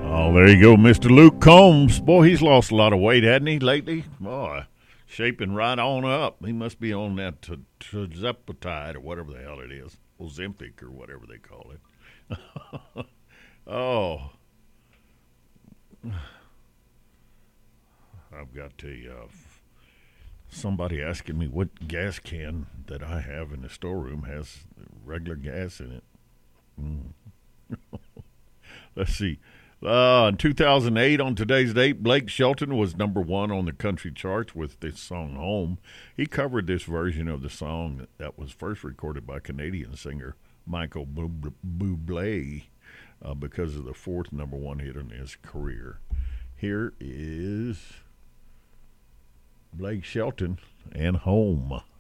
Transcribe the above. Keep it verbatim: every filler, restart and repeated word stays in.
Oh, there you go, Mister Luke Combs. Boy, he's lost a lot of weight, hasn't he, lately? Boy, shaping right on up. He must be on that t- tirzepatide or whatever the hell it is. Ozempic or whatever they call it. Oh, I've got to, uh, somebody asking me what gas can that I have in the storeroom has regular gas in it. Mm. Let's see. Uh, in two thousand eight, on today's date, Blake Shelton was number one on the country charts with this song Home. He covered this version of the song that was first recorded by Canadian singer Michael Bublé uh, because of the fourth number one hit in his career. Here is Blake Shelton and Home.